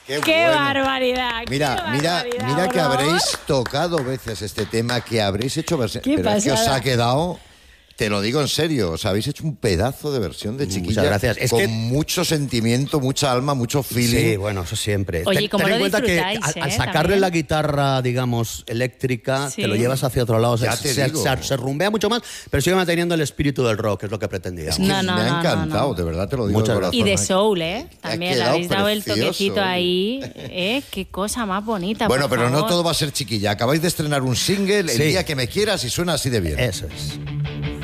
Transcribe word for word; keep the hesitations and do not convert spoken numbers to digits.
Qué, ¡Qué bueno. barbaridad! Mira, qué mira, barbaridad, mira por que favor. habréis tocado veces este tema, que habréis hecho versión. Qué Pero es que os pasada. ha quedado, te lo digo en serio, os habéis hecho un pedazo de versión de Chiquilla. Muchas gracias. Es con que- mucho sentimiento, mucha alma, mucho feeling. Sí, bueno, eso siempre. Oye, Ten- ¿cómo ten en lo cuenta que disfrutáis, al, eh, al sacarle también? la guitarra, digamos, eléctrica, Sí. te lo llevas hacia otro lado. Ya se, te se, digo. se- se rumbea mucho más, pero sigue manteniendo el espíritu del rock, que es lo que pretendíamos. Es que No, no, me ha no, no, encantado, no. de verdad te lo digo. Muchas de gracias. Y corazón, de ¿eh? soul, ¿eh? Te ha También le quedado habéis dado el precioso, toquecito oye. ahí. ¿Eh? Qué cosa más bonita. Bueno, por pero no favor. todo va a ser Chiquilla. Acabáis de estrenar un single, El Sí. día que me quieras, y suena así de bien. Eso es.